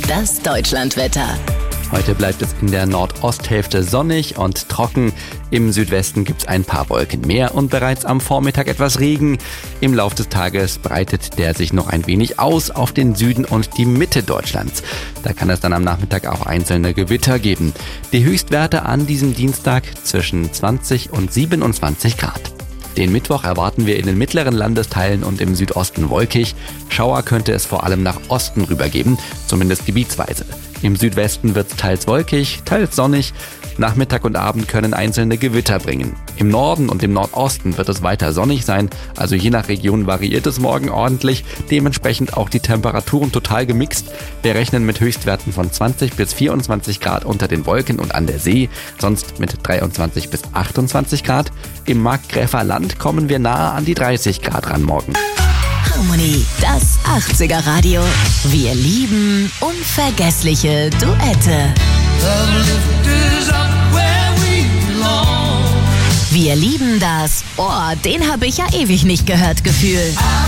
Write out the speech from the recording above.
das Deutschlandwetter. Heute bleibt es in der Nordosthälfte sonnig und trocken. Im Südwesten gibt es ein paar Wolken mehr und bereits am Vormittag etwas Regen. Im Laufe des Tages breitet der sich noch ein wenig aus auf den Süden und die Mitte Deutschlands. Da kann es dann am Nachmittag auch einzelne Gewitter geben. Die Höchstwerte an diesem Dienstag zwischen 20 und 27 Grad. Den Mittwoch erwarten wir in den mittleren Landesteilen und im Südosten wolkig. Schauer könnte es vor allem nach Osten rüber geben, zumindest gebietsweise. Im Südwesten wird es teils wolkig, teils sonnig. Nachmittag und Abend können einzelne Gewitter bringen. Im Norden und im Nordosten wird es weiter sonnig sein, also je nach Region variiert es morgen ordentlich. Dementsprechend auch die Temperaturen total gemixt. Wir rechnen mit Höchstwerten von 20 bis 24 Grad unter den Wolken und an der See, sonst mit 23 bis 28 Grad. Im Markgräfer Land kommen wir nahe an die 30 Grad ran morgen. Harmony, das 80er Radio. Wir lieben unvergessliche Duette. Wir lieben das, den habe ich ja ewig nicht gehört, Gefühl.